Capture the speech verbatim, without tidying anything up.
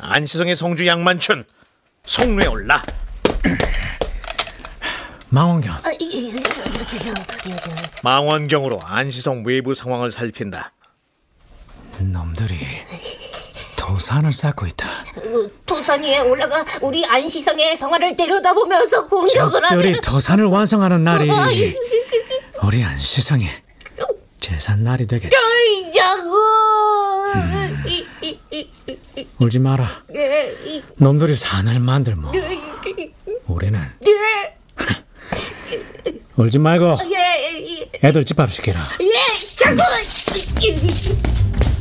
안시성의 성주 양만춘 성루에 올라. 망원경. 망원경으로 안시성 외부 상황을 살핀다. 놈들이 도산을 쌓고 있다. 도산 위에 올라가 우리 안시성의 성화를 때려다보면서 공격을 적들이 하면 도산을 완성하는 날이 우리 안시성의 제삿 날이 되겠다. 아이자고. 울지 마라. 놈들이 산을 만들모 우리는 울지 말고 애들 집합시키라. 예, 자꾸.